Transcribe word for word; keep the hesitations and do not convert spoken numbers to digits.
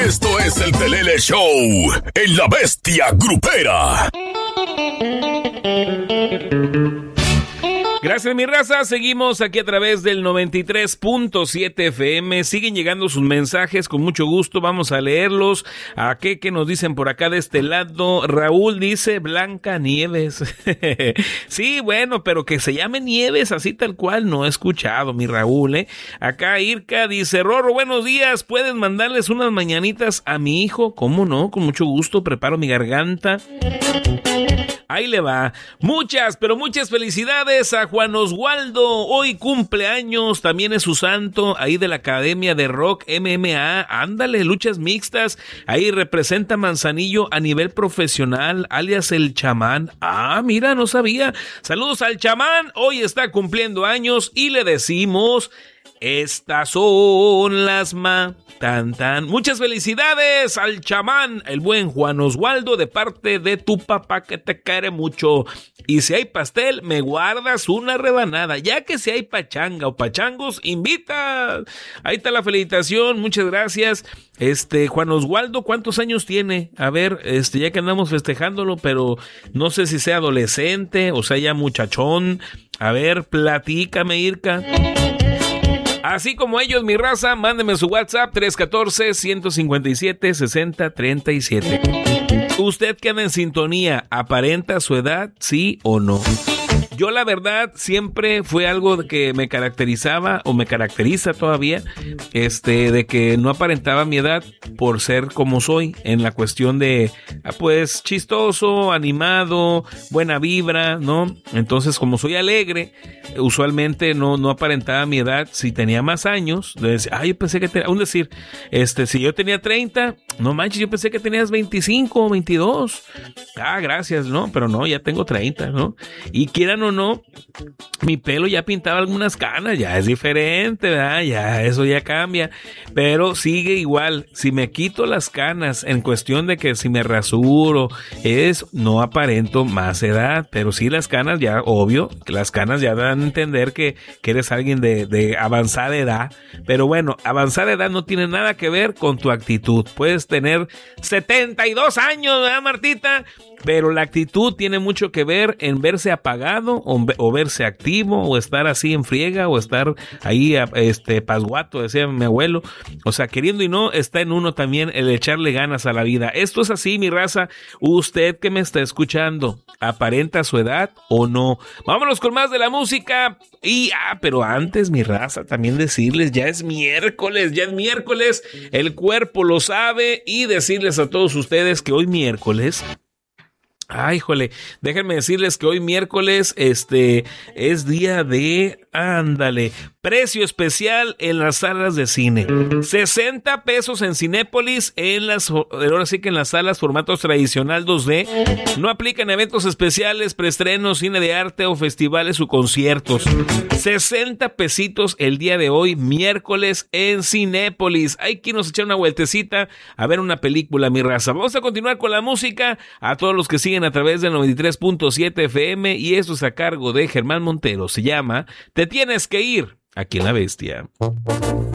Esto es el Telele Show en La Bestia Grupera. Gracias, mi raza. Seguimos aquí a través del noventa y tres punto siete F M. Siguen llegando sus mensajes con mucho gusto. Vamos a leerlos. ¿A qué, qué nos dicen por acá de este lado? Raúl dice Blanca Nieves. Sí, bueno, pero que se llame Nieves así tal cual no he escuchado, mi Raúl, ¿eh? Acá Irka dice, Rorro, buenos días. ¿Pueden mandarles unas mañanitas a mi hijo? ¿Cómo no? Con mucho gusto. Preparo mi garganta. Ahí le va. Muchas, pero muchas felicidades a Juan Oswaldo. Hoy cumpleaños, también es su santo, ahí de la Academia de Rock M M A. Ándale, luchas mixtas. Ahí representa Manzanillo a nivel profesional, alias el chamán. Ah, mira, no sabía. Saludos al chamán. Hoy está cumpliendo años y le decimos... Estas son las ma... Tan, tan. Muchas felicidades al chamán, el buen Juan Oswaldo, de parte de tu papá que te quiere mucho. Y si hay pastel, me guardas una rebanada. Ya que si hay pachanga o pachangos, invita. Ahí está la felicitación, muchas gracias. Este, Juan Oswaldo, ¿cuántos años tiene? A ver, este, ya que andamos festejándolo, pero no sé si sea adolescente o sea ya muchachón. A ver, platícame, Irka. Así como ellos, mi raza, mándeme su WhatsApp tres uno cuatro, uno cinco siete, seis cero tres siete. ¿Usted que anda en sintonía, aparenta su edad, sí o no? Yo la verdad siempre fue algo que me caracterizaba o me caracteriza todavía, este, de que no aparentaba mi edad por ser como soy en la cuestión de, pues, chistoso, animado, buena vibra, ¿no? Entonces, como soy alegre, usualmente no, no aparentaba mi edad. Si tenía más años, le decía, ay, yo pensé que tenía, un decir, este, si yo tenía treinta, no manches, yo pensé que tenías veinticinco o veintidós. Ah, gracias, ¿no? Pero no, ya tengo treinta, ¿no? Y quieran o no, mi pelo ya pintaba algunas canas, ya es diferente, ¿verdad? Ya, eso ya cambia, pero sigue igual. Si me quito las canas, en cuestión de que si me rasuro, es, no aparento más edad, pero sí las canas ya, obvio, que las canas ya dan a entender que, que eres alguien de, de avanzada edad, pero bueno, avanzada edad no tiene nada que ver con tu actitud. Puedes tener setenta y dos años, ¿verdad, Martita? Pero la actitud tiene mucho que ver en verse apagado o, o verse activo o estar así en friega o estar ahí este pasguato, decía mi abuelo. O sea, queriendo y no, está en uno también el echarle ganas a la vida. Esto es así, mi raza. Usted que me está escuchando, ¿aparenta su edad o no? Vámonos con más de la música. Y, ah, pero antes, mi raza, también decirles, ya es miércoles, ya es miércoles. El cuerpo lo sabe y decirles a todos ustedes que hoy miércoles... Ay, híjole, déjenme decirles que hoy miércoles este es día de, ándale, precio especial en las salas de cine. sesenta pesos en Cinépolis, en las, ahora sí que en las salas formatos tradicional dos D. No aplican eventos especiales, preestrenos, cine de arte o festivales o conciertos. sesenta pesitos el día de hoy, miércoles en Cinépolis. Hay que irnos a echar una vueltecita a ver una película, mi raza. Vamos a continuar con la música. A todos los que siguen a través del noventa y tres punto siete F M, y esto es a cargo de Germán Montero. Se llama Te Tienes que Ir, aquí en La Bestia.